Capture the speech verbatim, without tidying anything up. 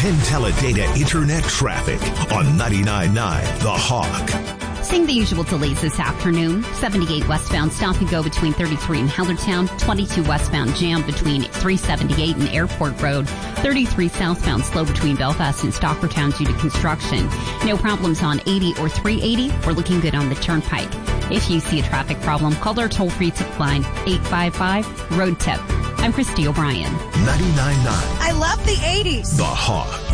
Teledata Internet traffic on ninety-nine point nine The Hawk. Seeing the usual delays this afternoon. seventy-eight westbound stop and go between thirty-three and Hellertown. twenty-two westbound jam between three seventy-eight and Airport Road. thirty-three southbound slow between Belfast and Stockertown due to construction. No problems on eighty or three eighty. We're looking good on the Turnpike. If you see a traffic problem, call our toll-free tip line eight five five road tip. I'm Christy O'Brien. ninety-nine point nine I love the eighties. The Hawk.